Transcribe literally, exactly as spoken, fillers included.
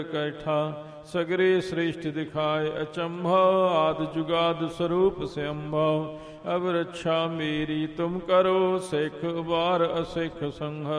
कैठा सगरे श्रेष्ठ दिखाए अचंभव आदि जुगाद स्वरूप से अम्भव अब रक्षा मेरी तुम करो सिख वार असिख संहर